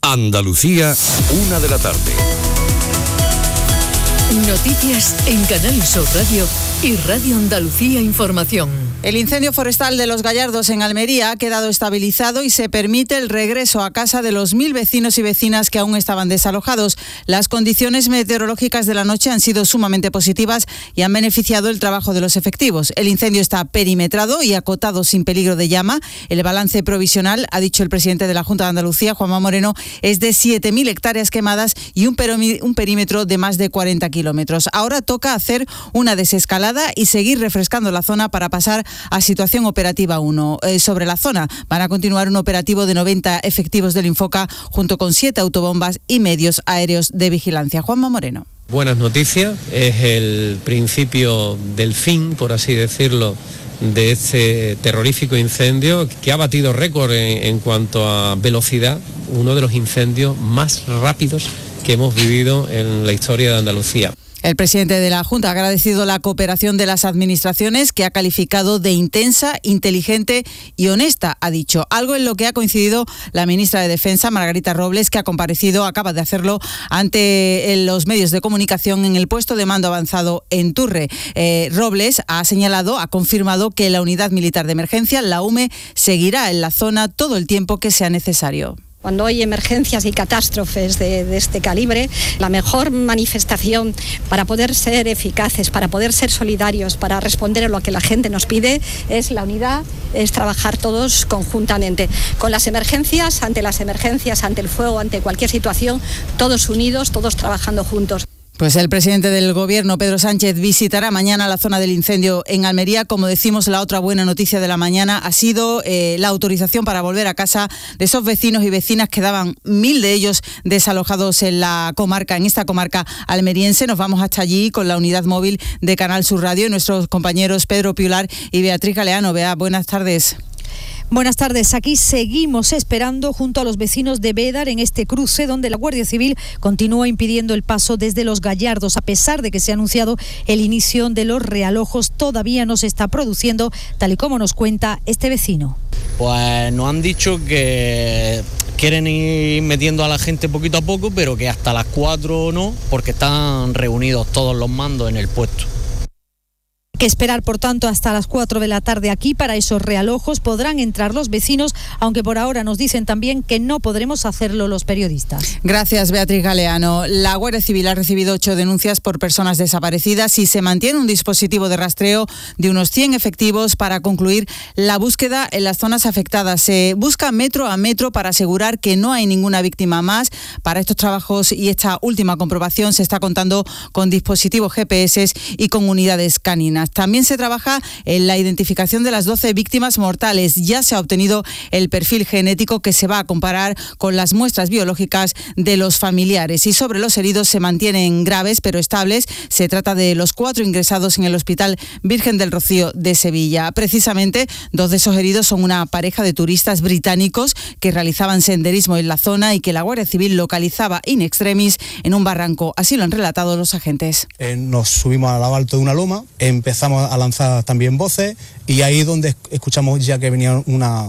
Andalucía, 1 de la tarde. Noticias en Canal Sur Radio y Radio Andalucía Información. El incendio forestal de Los Gallardos en Almería ha quedado estabilizado y se permite el regreso a casa de los 1.000 vecinos y vecinas que aún estaban desalojados. Las condiciones meteorológicas de la noche han sido sumamente positivas y han beneficiado el trabajo de los efectivos. El incendio está perimetrado y acotado sin peligro de llama. El balance provisional, ha dicho el presidente de la Junta de Andalucía, Juanma Moreno, es de 7.000 hectáreas quemadas y un perímetro de más de 40 kilómetros. Ahora toca hacer una desescalada y seguir refrescando la zona para pasar a situación operativa 1. Sobre la zona van a continuar un operativo de 90 efectivos del Infoca junto con 7 autobombas y medios aéreos de vigilancia. Juanma Moreno. Buenas noticias, es el principio del fin, por así decirlo, de este terrorífico incendio que ha batido récord en cuanto a velocidad, uno de los incendios más rápidos que hemos vivido en la historia de Andalucía. El presidente de la Junta ha agradecido la cooperación de las administraciones, que ha calificado de intensa, inteligente y honesta, ha dicho. Algo en lo que ha coincidido la ministra de Defensa, Margarita Robles, que ha comparecido, acaba de hacerlo, ante los medios de comunicación en el puesto de mando avanzado en Turre. Robles ha señalado, ha confirmado que la Unidad Militar de Emergencia, la UME, seguirá en la zona todo el tiempo que sea necesario. Cuando hay emergencias y catástrofes de este calibre, la mejor manifestación para poder ser eficaces, para poder ser solidarios, para responder a lo que la gente nos pide, es la unidad, es trabajar todos conjuntamente. Con las emergencias, ante el fuego, ante cualquier situación, todos unidos, todos trabajando juntos. Pues el presidente del Gobierno, Pedro Sánchez, visitará mañana la zona del incendio en Almería. Como decimos, la otra buena noticia de la mañana ha sido la autorización para volver a casa de esos vecinos y vecinas. Quedaban 1.000 de ellos desalojados en esta comarca almeriense. Nos vamos hasta allí con la unidad móvil de Canal Sur Radio y nuestros compañeros Pedro Piular y Beatriz Galeano. Bea, buenas tardes. Buenas tardes. Aquí seguimos esperando junto a los vecinos de Bédar en este cruce donde la Guardia Civil continúa impidiendo el paso desde Los Gallardos. A pesar de que se ha anunciado el inicio de los realojos, todavía no se está produciendo, tal y como nos cuenta este vecino. Pues nos han dicho que quieren ir metiendo a la gente poquito a poco, pero que hasta las 4 no, porque están reunidos todos los mandos en el puesto. Que esperar, por tanto, hasta las 4 de la tarde aquí para esos realojos. Podrán entrar los vecinos, aunque por ahora nos dicen también que no podremos hacerlo los periodistas. Gracias, Beatriz Galeano. La Guardia Civil ha recibido 8 denuncias por personas desaparecidas y se mantiene un dispositivo de rastreo de unos 100 efectivos para concluir la búsqueda en las zonas afectadas. Se busca metro a metro para asegurar que no hay ninguna víctima más. Para estos trabajos y esta última comprobación se está contando con dispositivos GPS y con unidades caninas. También se trabaja en la identificación de las 12 víctimas mortales. Ya se ha obtenido el perfil genético que se va a comparar con las muestras biológicas de los familiares. Y sobre los heridos se mantienen graves pero estables. Se trata de los 4 ingresados en el Hospital Virgen del Rocío de Sevilla. Precisamente 2 de esos heridos son una pareja de turistas británicos que realizaban senderismo en la zona y que la Guardia Civil localizaba in extremis en un barranco. Así lo han relatado los agentes. Nos subimos a lo alto de una loma, empezamos a lanzar también voces y ahí donde escuchamos ya que venía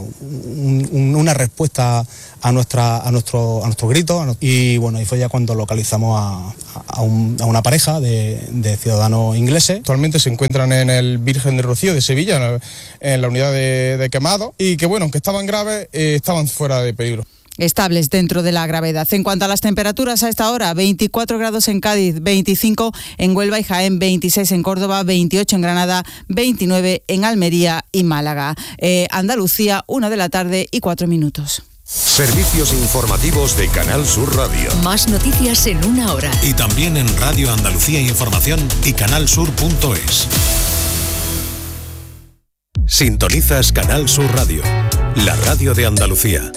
una respuesta a nuestro grito, y bueno, ahí fue ya cuando localizamos a una pareja de ciudadanos ingleses. Actualmente se encuentran en el Virgen del Rocío de Sevilla, en la unidad de quemado, y que bueno, aunque estaban graves, estaban fuera de peligro. Estables dentro de la gravedad. En cuanto a las temperaturas a esta hora, 24 grados en Cádiz, 25 en Huelva y Jaén, 26 en Córdoba, 28 en Granada, 29 en Almería y Málaga. Andalucía, 1 de la tarde y 4 minutos. Servicios informativos de Canal Sur Radio. Más noticias en 1 hora. Y también en Radio Andalucía Información y canalsur.es. Sintonizas Canal Sur Radio, la radio de Andalucía.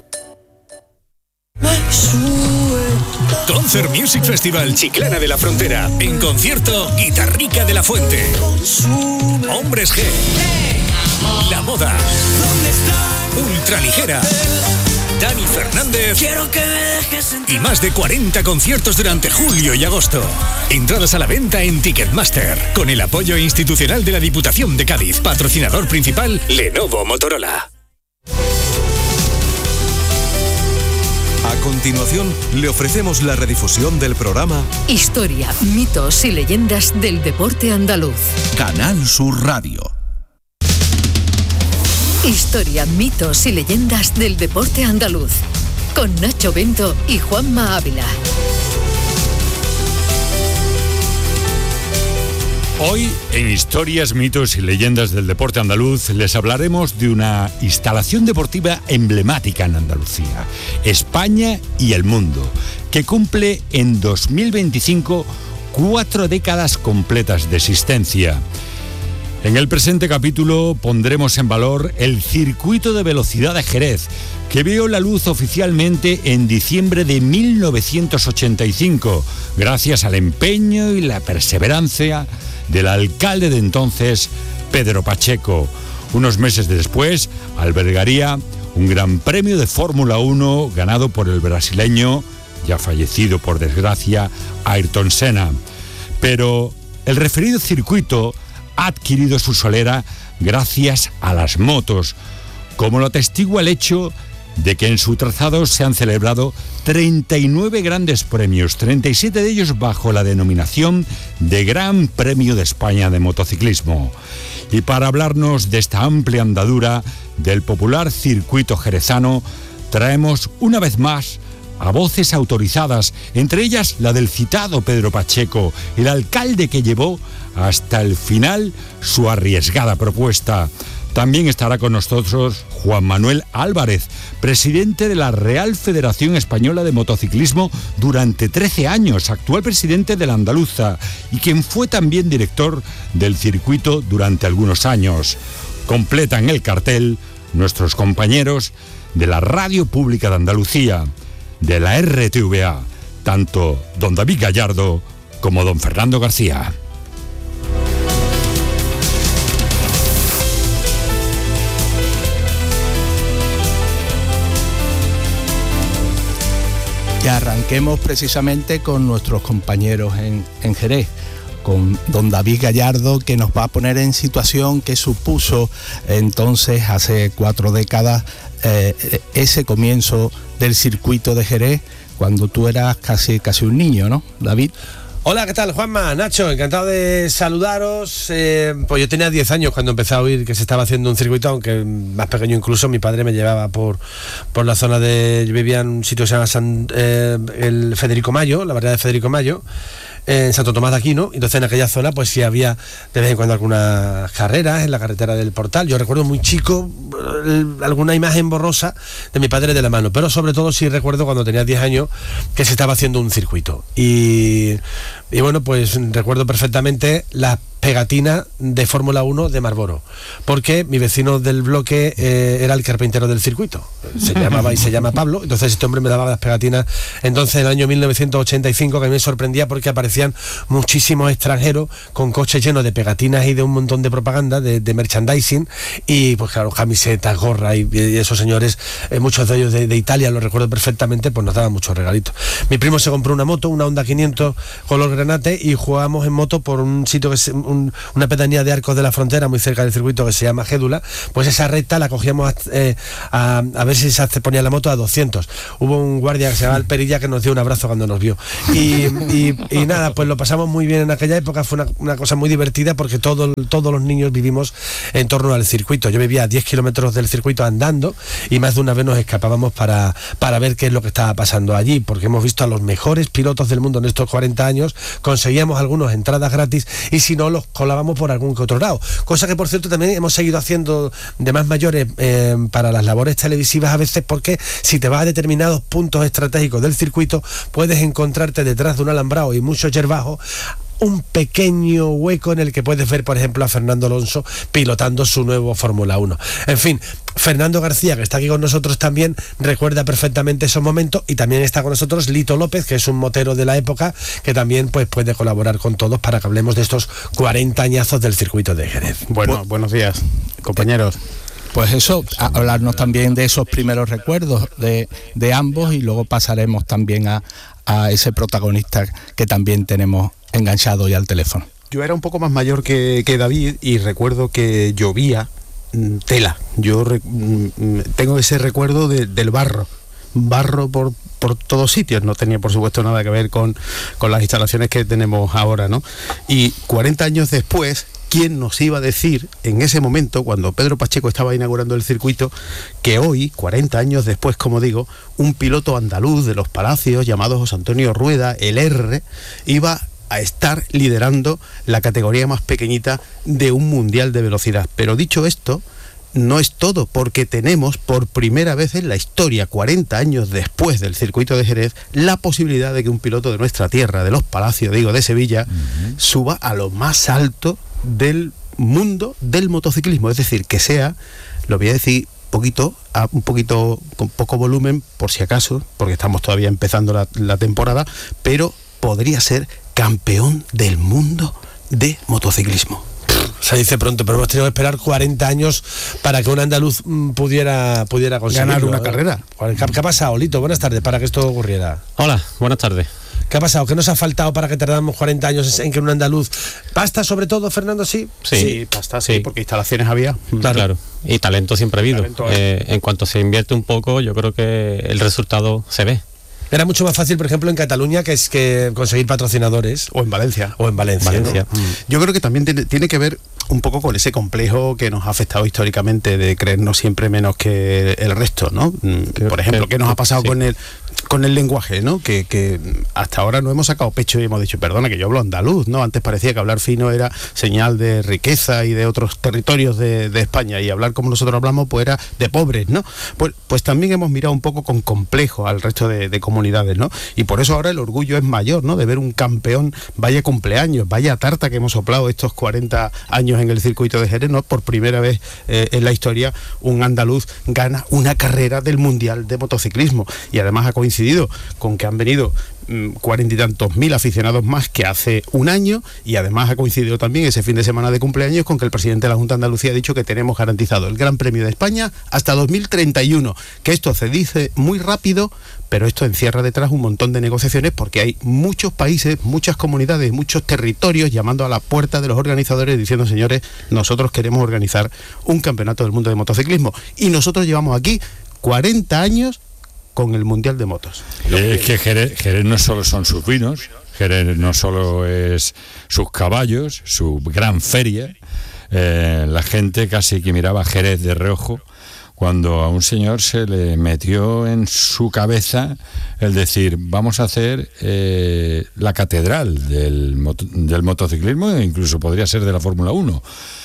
Concert Music Festival Chiclana de la Frontera. En concierto, Guitarrica de la Fuente, Hombres G, La Moda, Ultraligera, Dani Fernández y más de 40 conciertos durante julio y agosto. Entradas a la venta en Ticketmaster, con el apoyo institucional de la Diputación de Cádiz. Patrocinador principal, Lenovo Motorola. A continuación le ofrecemos la redifusión del programa Historia, mitos y leyendas del deporte andaluz. Canal Sur Radio. Historia, mitos y leyendas del deporte andaluz. Con Nacho Bento y Juanma Ávila. Hoy, en Historias, mitos y leyendas del deporte andaluz, les hablaremos de una instalación deportiva emblemática en Andalucía, España y el mundo, que cumple en 2025 4 décadas completas de existencia. En el presente capítulo pondremos en valor el circuito de velocidad de Jerez, que vio la luz oficialmente en diciembre de 1985, gracias al empeño y la perseverancia del alcalde de entonces, Pedro Pacheco. Unos meses después, albergaría un gran premio de Fórmula 1 ganado por el brasileño, ya fallecido por desgracia, Ayrton Senna. Pero el referido circuito ha adquirido su solera gracias a las motos, como lo atestigua el hecho de que en su trazado se han celebrado 39 grandes premios, 37 de ellos bajo la denominación de Gran Premio de España de Motociclismo. Y para hablarnos de esta amplia andadura del popular circuito jerezano, traemos una vez más a voces autorizadas, entre ellas la del citado Pedro Pacheco, el alcalde que llevó hasta el final su arriesgada propuesta. También estará con nosotros Juan Manuel Álvarez, presidente de la Real Federación Española de Motociclismo durante 13 años, actual presidente de la Andaluza y quien fue también director del circuito durante algunos años. Completan el cartel nuestros compañeros de la Radio Pública de Andalucía, de la RTVA, tanto don David Gallardo como don Fernando García. Y arranquemos precisamente con nuestros compañeros en Jerez, con don David Gallardo, que nos va a poner en situación que supuso entonces hace 4 décadas ese comienzo del circuito de Jerez, cuando tú eras casi un niño, ¿no, David? Hola, ¿qué tal, Juanma? Nacho, encantado de saludaros. Pues yo tenía 10 años cuando empecé a oír que se estaba haciendo un circuito, aunque más pequeño incluso. Mi padre me llevaba por la zona de... Yo vivía en un sitio que se llama el Federico Mayo, la barriada de Federico Mayo, en Santo Tomás de Aquino. Entonces en aquella zona pues sí había de vez en cuando algunas carreras en la carretera del Portal. Yo recuerdo muy chico alguna imagen borrosa de mi padre de la mano, pero sobre todo sí recuerdo cuando tenía 10 años que se estaba haciendo un circuito. Y bueno, pues recuerdo perfectamente las pegatinas de Fórmula 1 de Marlboro, porque mi vecino del bloque era el carpintero del circuito, se llama Pablo. Entonces este hombre me daba las pegatinas. Entonces en el año 1985, que a mí me sorprendía porque aparecían muchísimos extranjeros con coches llenos de pegatinas y de un montón de propaganda, de merchandising, y pues claro, camisetas, gorras y esos señores, muchos de ellos de Italia, lo recuerdo perfectamente, pues nos daban muchos regalitos. Mi primo se compró una moto, una Honda 500 color granate, y jugábamos en moto por un sitio que es una pedanía de Arcos de la Frontera, muy cerca del circuito, que se llama Gédula. Pues esa recta la cogíamos a ver si se ponía la moto a 200. Hubo un guardia que se llamaba Alperilla que nos dio un abrazo cuando nos vio. Y nada, pues lo pasamos muy bien en aquella época. Fue una cosa muy divertida porque todos los niños vivimos en torno al circuito. Yo vivía a 10 kilómetros del circuito andando, y más de una vez nos escapábamos para ver qué es lo que estaba pasando allí, porque hemos visto a los mejores pilotos del mundo en estos 40 años. Conseguíamos algunos entradas gratis, y si no, los colábamos por algún que otro lado, cosa que por cierto también hemos seguido haciendo de más mayores para las labores televisivas a veces, porque si te vas a determinados puntos estratégicos del circuito puedes encontrarte detrás de un alambrado y mucho yerbajo un pequeño hueco en el que puedes ver, por ejemplo, a Fernando Alonso pilotando su nuevo Fórmula 1. En fin, Fernando García, que está aquí con nosotros también, recuerda perfectamente esos momentos, y también está con nosotros Lito López, que es un motero de la época, que también pues puede colaborar con todos para que hablemos de estos 40 añazos del circuito de Jerez. Bueno, buenos días, compañeros. Pues eso, hablarnos también de esos primeros recuerdos de ambos, y luego pasaremos también a ese protagonista que también tenemos enganchado ya al teléfono. Yo era un poco más mayor que David, y recuerdo que llovía tela. Yo tengo ese recuerdo del barro. barro por todos sitios. No tenía, por supuesto, nada que ver con las instalaciones que tenemos ahora, ¿no? Y 40 años después, ¿quién nos iba a decir en ese momento, cuando Pedro Pacheco estaba inaugurando el circuito, que hoy, 40 años después, como digo, un piloto andaluz de los Palacios llamado José Antonio Rueda, el R, iba a estar liderando la categoría más pequeñita de un mundial de velocidad? Pero dicho esto, no es todo, porque tenemos por primera vez en la historia, 40 años después del circuito de Jerez, la posibilidad de que un piloto de nuestra tierra, de los Palacios, de Sevilla, suba a lo más alto del mundo del motociclismo. Es decir, que sea, lo voy a decir un poquito con poco volumen, por si acaso, porque estamos todavía empezando la temporada, pero podría ser campeón del mundo de motociclismo. Se dice pronto, pero hemos tenido que esperar 40 años para que un andaluz pudiera conseguirlo, ganar una carrera. ¿Qué ha pasado, Lito? Buenas tardes, para que esto ocurriera. Hola, buenas tardes. ¿Qué ha pasado? ¿Qué nos ha faltado para que tardamos 40 años en que un andaluz... ¿Pasta sobre todo, Fernando, sí? Sí, pasta, sí, porque instalaciones había. Claro. Y talento siempre ha habido. En cuanto se invierte un poco, yo creo que el resultado se ve. Era mucho más fácil, por ejemplo, en Cataluña, que conseguir patrocinadores. O en Valencia. ¿No? Yo creo que también tiene que ver un poco con ese complejo que nos ha afectado históricamente de creernos siempre menos que el resto, ¿no? Por ejemplo, ¿qué nos ha pasado con el lenguaje, ¿no? Que hasta ahora no hemos sacado pecho y hemos dicho, perdona, que yo hablo andaluz, ¿no? Antes parecía que hablar fino era señal de riqueza y de otros territorios de España, y hablar como nosotros hablamos pues era de pobres, ¿no? Pues también hemos mirado un poco con complejo al resto de comunidades, ¿no? Y por eso ahora el orgullo es mayor, ¿no? De ver un campeón, vaya cumpleaños, vaya tarta que hemos soplado estos 40 años en el circuito de Jerez, ¿no? Por primera vez en la historia un andaluz gana una carrera del Mundial de Motociclismo, y además ha coincidido con que han venido 40 y tantos mil aficionados más que hace un año, y además ha coincidido también ese fin de semana de cumpleaños con que el presidente de la Junta de Andalucía ha dicho que tenemos garantizado el Gran Premio de España hasta 2031, que esto se dice muy rápido, pero esto encierra detrás un montón de negociaciones, porque hay muchos países, muchas comunidades, muchos territorios llamando a la puerta de los organizadores diciendo, señores, nosotros queremos organizar un campeonato del mundo de motociclismo, y nosotros llevamos aquí 40 años con el Mundial de Motos. Es que Jerez no solo son sus vinos, Jerez no solo es sus caballos, su gran feria. La gente casi que miraba a Jerez de reojo cuando a un señor se le metió en su cabeza el decir, vamos a hacer la catedral del motociclismo, e incluso podría ser de la Fórmula 1.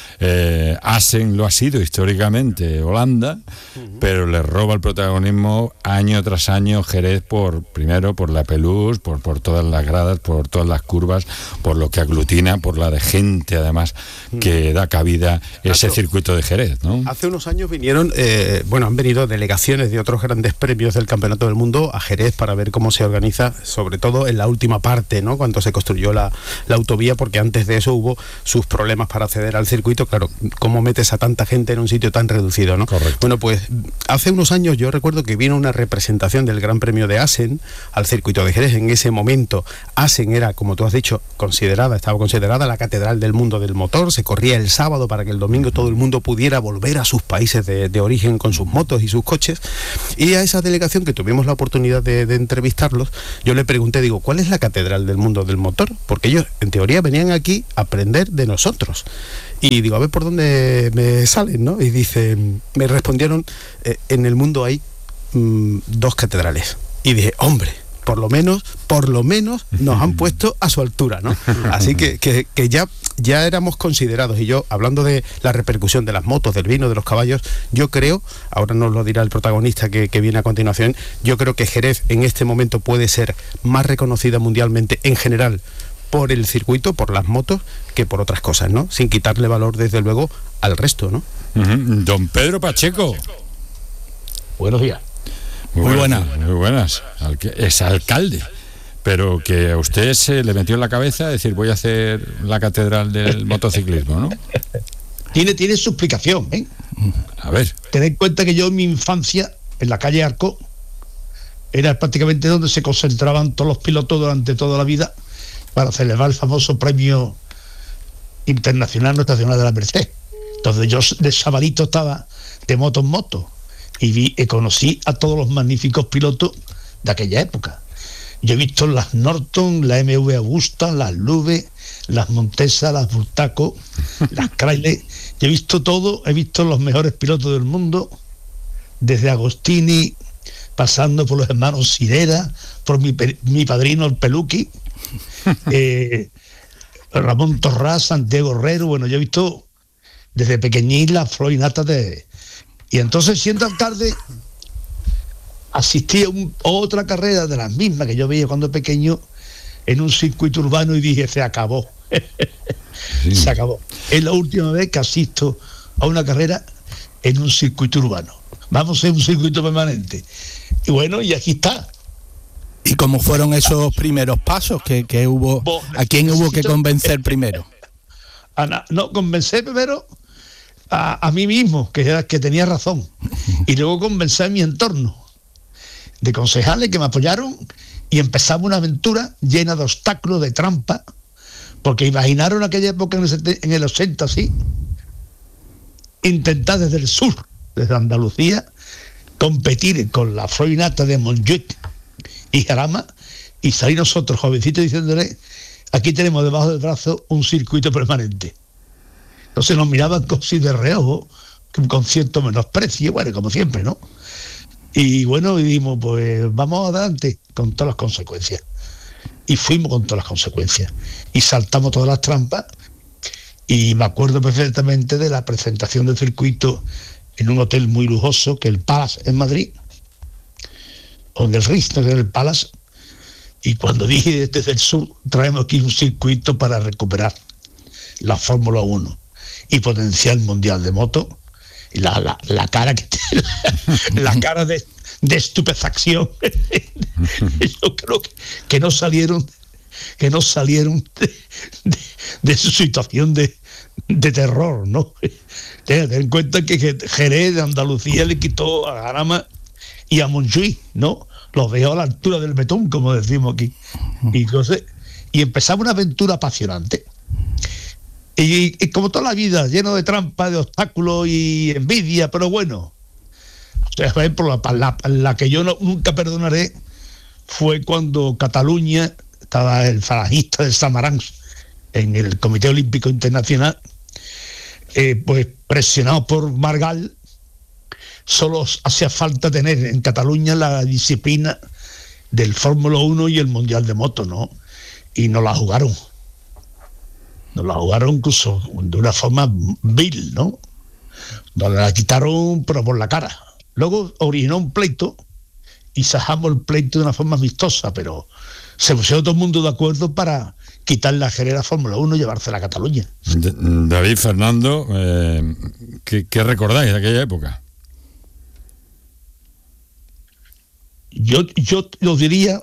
Assen lo ha sido históricamente Holanda, pero le roba el protagonismo año tras año Jerez, primero por la pelús, por todas las gradas, por todas las curvas, por lo que aglutina, por la de gente además que da cabida ese circuito de Jerez, ¿no? Hace unos años han venido delegaciones de otros grandes premios del Campeonato del Mundo a Jerez para ver cómo se organiza, sobre todo en la última parte, ¿no? Cuando se construyó la autovía, porque antes de eso hubo sus problemas para acceder al circuito. Claro, ¿cómo metes a tanta gente en un sitio tan reducido, ¿no? Correcto. Bueno, pues hace unos años yo recuerdo que vino una representación del Gran Premio de Assen al circuito de Jerez. En ese momento Assen era, como tú has dicho, estaba considerada la catedral del mundo del motor. Se corría el sábado para que el domingo todo el mundo pudiera volver a sus países de origen con sus motos y sus coches. Y a esa delegación, que tuvimos la oportunidad de entrevistarlos, yo le pregunté, digo, ¿cuál es la catedral del mundo del motor? Porque ellos, en teoría, venían aquí a aprender de nosotros. Y digo, a ver por dónde me salen, ¿no? Y me respondieron, en el mundo hay 2 catedrales. Y dije, hombre, por lo menos nos han puesto a su altura, ¿no? Así que ya éramos considerados. Y yo, hablando de la repercusión de las motos, del vino, de los caballos, yo creo, ahora nos lo dirá el protagonista que viene a continuación, yo creo que Jerez en este momento puede ser más reconocida mundialmente en general por el circuito, por las motos, que por otras cosas, ¿no? Sin quitarle valor, desde luego, al resto, ¿no? Don Pedro Pacheco. Buenos días. Muy buenas. Es alcalde, pero que a usted se le metió en la cabeza decir, voy a hacer la catedral del motociclismo, ¿no? Tiene su explicación, ¿eh? A ver. Ten en cuenta que yo en mi infancia, en la calle Arco, era prácticamente donde se concentraban todos los pilotos durante toda la vida para celebrar el famoso premio internacional no estacional de la Merced. Entonces yo de sabadito estaba de moto en moto, y conocí a todos los magníficos pilotos de aquella época. Yo he visto las Norton, la MV Augusta, las Lube, las Montesa, las Burtaco, las Chrysler. Yo he visto todo, he visto los mejores pilotos del mundo, desde Agostini, pasando por los hermanos Sirera, por mi padrino el Peluqui, Ramón Torrás, Santiago Herrero. Bueno, yo he visto desde pequeñín la florinata de... Y entonces, siendo alcalde, asistí a otra carrera de las mismas que yo veía cuando pequeño en un circuito urbano y dije, se acabó. Sí. Se acabó. Es la última vez que asisto a una carrera en un circuito urbano. Vamos a hacer un circuito permanente. Y bueno, y aquí está. ¿Y cómo fueron esos primeros pasos que hubo? ¿A quién hubo que convencer primero? No, convencer primero a mí mismo, que tenía razón. Y luego convencer a mi entorno de concejales que me apoyaron, y empezamos una aventura llena de obstáculos, de trampas, porque imaginaron aquella época en el 80, sí, intentar desde el sur, desde Andalucía, competir con la florinata de Montjuic y Jarama, y salir nosotros jovencitos diciéndole, aquí tenemos debajo del brazo un circuito permanente. Entonces nos miraban casi de reojo, con cierto menosprecio, bueno, como siempre, ¿no? Y bueno, dijimos, pues vamos adelante con todas las consecuencias. Y fuimos con todas las consecuencias. Y saltamos todas las trampas. Y me acuerdo perfectamente de la presentación del circuito en un hotel muy lujoso, que es el Palace en Madrid, o en el Ritz, en el Palace. Y cuando dije desde el sur, traemos aquí un circuito para recuperar la Fórmula 1 y potenciar el Mundial de Moto, la cara que la cara de estupefacción. Yo creo que no salieron de su situación de terror, ¿no? Ten en cuenta que Jerez de Andalucía le quitó a Jarama y a Montjuic, ¿no? Los dejó a la altura del betún, como decimos aquí. Y empezamos una aventura apasionante. Y como toda la vida, lleno de trampas, de obstáculos y envidia, pero bueno. O sea, por ejemplo, la que yo nunca perdonaré fue cuando Cataluña, estaba el falangista de Samaranch en el Comité Olímpico Internacional, pues presionado por Maragall, solo hacía falta tener en Cataluña la disciplina del Fórmula 1 y el Mundial de Moto, ¿no? Y nos la jugaron. Nos la jugaron incluso de una forma vil, ¿no? Nos la quitaron, pero por la cara. Luego originó un pleito y sajamos el pleito de una forma amistosa, pero se pusieron todo el mundo de acuerdo para quitar la Jerez Fórmula 1 y llevársela a Cataluña. David, Fernando, ¿qué recordáis de aquella época? Yo os diría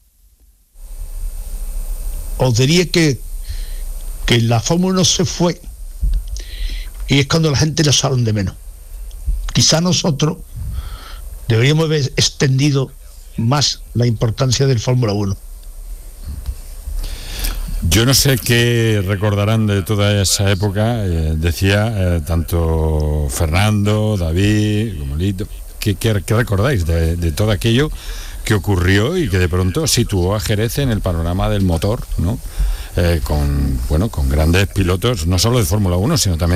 que la Fórmula 1 se fue y es cuando la gente la echaron de menos. Quizá nosotros deberíamos haber extendido más la importancia del Fórmula 1. Yo no sé qué recordarán de toda esa época, decía tanto Fernando, David, como Lito. ¿Qué recordáis de todo aquello que ocurrió y que de pronto situó a Jerez en el panorama del motor, ¿no? Con grandes pilotos, no solo de Fórmula 1, sino también